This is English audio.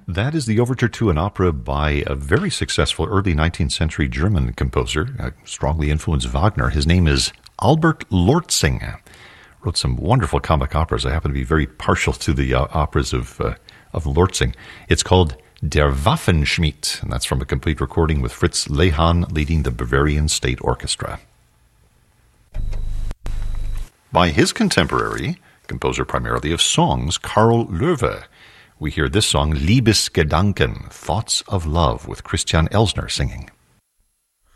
That is the overture to an opera by a very successful early 19th century German composer, strongly influenced Wagner. His name is Albert Lortzing. Wrote some wonderful comic operas. I happen to be very partial to the operas of Lortzing. It's called Der Waffenschmied, and that's from a complete recording with Fritz Lehmann leading the Bavarian State Orchestra. By his contemporary, composer primarily of songs, Karl Löwe, we hear this song, Liebesgedanken, Thoughts of Love, with Christian Elsner singing.